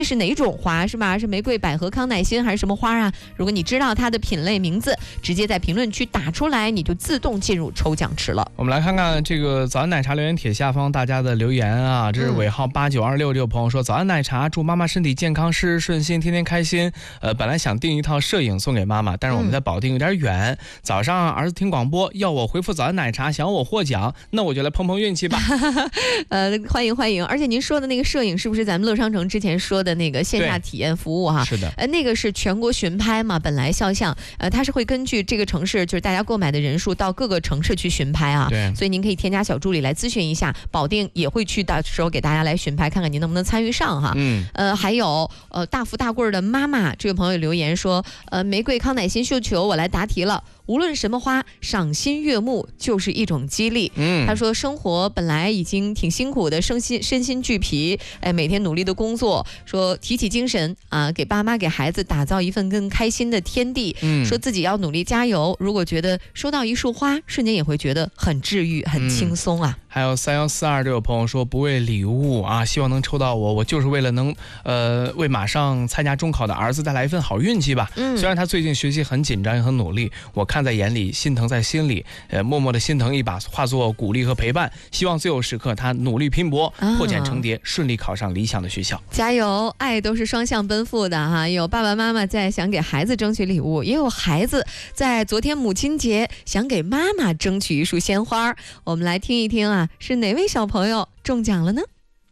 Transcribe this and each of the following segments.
是哪种花是吧？是玫瑰、百合、康乃馨还是什么花啊？如果你知道它的品类名字，直接在评论区打出来，你就自动进入抽奖池了。 我们来看看这个早安奶茶留言帖下方大家的留言啊，这是尾号8926这个朋友说，早安奶茶，祝妈妈身体健康，事事顺心，天天开心。本来想订一套摄影送给妈妈，但是我们在保定有点远，早上儿子听广播要我回复早安奶茶，想我获奖，那我就来碰碰运气吧。 欢迎欢迎！而且您说的那个摄影是不是咱们乐商城之前说的那个线下体验服务哈？ 是的， 那个是全国巡拍嘛，本来肖像，它是会根据这个城市就是大家购买的人数到各个城市去巡拍啊。 对， 所以您可以添加小助理来咨询一下，保定也会去到时候给大家来巡拍，看看您能不能参与上哈。还有大富大贵的妈妈这位朋友留言说，玫瑰、康乃馨、绣球，我来答题了。无论什么花，赏心悦目就是一种激励。他说生活本来已经挺辛苦的，身心俱疲，每天努力的工作，说提起精神啊，给爸妈给孩子打造一份更开心的天地。说自己要努力加油。如果觉得收到一束花，瞬间也会觉得很治愈、很轻松啊。 还有3142这位朋友说，不为礼物啊，希望能抽到我就是为了能为马上参加中考的儿子带来一份好运气吧。虽然他最近学习很紧张也很努力，我看在眼里，心疼在心里，默默的心疼一把化作鼓励和陪伴，希望最后时刻他努力拼搏，破茧成蝶，顺利考上理想的学校。 加油！爱都是双向奔赴的哈，有爸爸妈妈在想给孩子争取礼物，也有孩子在昨天母亲节想给妈妈争取一束鲜花。我们来听一听啊，是哪位小朋友中奖了呢？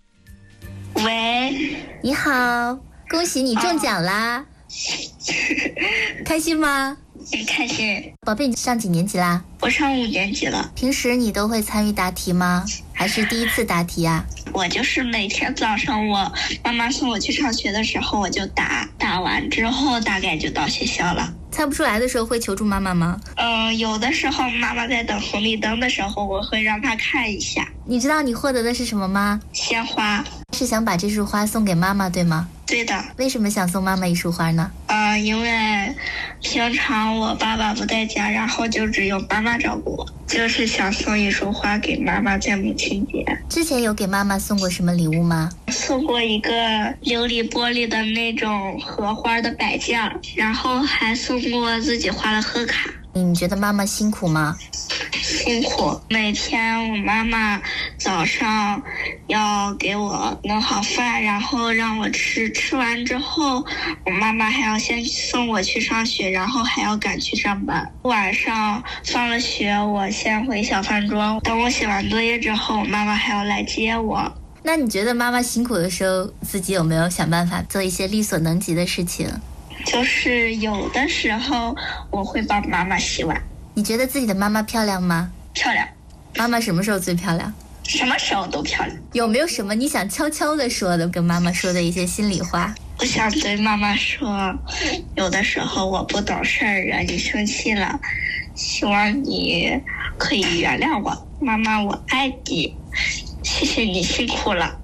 喂， 你好，恭喜你中奖啦！开心吗？ 很开心。 宝贝，你上几年级啦？ 我上5年级了。 平时你都会参与答题吗？还是第一次答题啊？ 我就是每天早上我妈妈送我去上学的时候我就答完之后大概就到学校了。 猜不出来的时候会求助妈妈吗？ 有的时候妈妈在等红绿灯的时候我会让她看一下。 你知道你获得的是什么吗？ 鲜花。 是想把这束花送给妈妈对吗？ 对的。 为什么想送妈妈一束花呢？ 因为平常我爸爸不在家，然后就只有妈妈照顾我，就是想送一束花给妈妈在母亲节。 之前有给妈妈送过什么礼物吗？ 送过一个琉璃玻璃的那种荷花的摆件，然后还送过自己画的贺卡。 你觉得妈妈辛苦吗？ 辛苦，每天我妈妈早上要给我弄好饭，然后让我吃，吃完之后我妈妈还要先送我去上学，然后还要赶去上班。晚上放了学我先回小饭桌，等我写完作业之后妈妈还要来接我。 那你觉得妈妈辛苦的时候自己有没有想办法做一些力所能及的事情？ 就是有的时候我会帮妈妈洗碗。 你觉得自己的妈妈漂亮吗？ 漂亮。 妈妈什么时候最漂亮？ 什么时候都漂亮。 有没有什么你想悄悄地说的，跟妈妈说的一些心里话？ 我想对妈妈说，有的时候我不懂事儿，惹你生气了，希望你可以原谅我。妈妈，我爱你，谢谢你辛苦了。